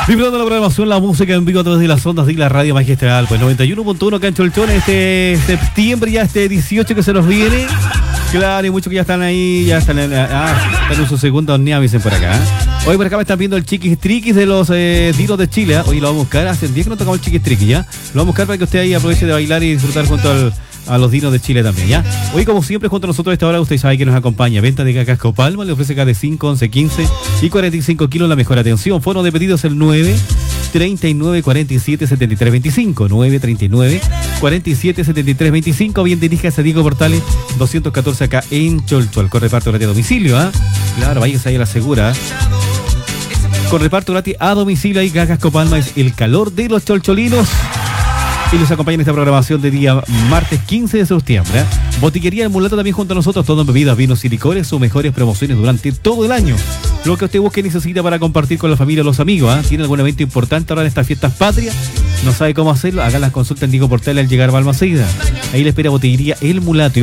Vibrando la programación, la música en vivo a través de las ondas de la radio magistral. Pues 91.1 acá en Cholchón, este septiembre, ya este 18 que se nos viene. Claro, y muchos que ya están ahí, ya están en su segunda horneada, dicen por acá. Hoy por acá me están viendo el Chiquis Triquis de los Dinos de Chile. Hoy lo vamos a buscar, hace 10 que no tocamos el Chiquis Triquis, ¿ya? Lo vamos a buscar para que usted ahí aproveche de bailar y disfrutar junto a los Dinos de Chile también, ¿ya? Hoy, como siempre, junto a nosotros a esta hora, usted sabe que nos acompaña. Venta de Casco Palma, le ofrece cada de 5, 11, 15 y 45 kilos la mejor atención. Fono de pedidos el 939 47 73 25. 939 47 73 25. Bien, diríjase a Diego Portales 214 acá en Cholchol. Con reparto gratis a domicilio, ¿ah? Claro, váyase ahí a la segura. Con reparto gratis a domicilio, ahí Casco Palma es el calor de los cholcholinos. Y les acompaña en esta programación de día martes 15 de septiembre. Botillería El Mulato también junto a nosotros. Todo en bebidas, vinos y licores. Sus mejores promociones durante todo el año. Lo que usted busque y necesita para compartir con la familia o los amigos. ¿Tiene algún evento importante ahora en estas fiestas patrias? ¿No sabe cómo hacerlo? Hagan las consultas en Diego Portal al llegar a Balmaceda. Ahí le espera Botillería El Mulato.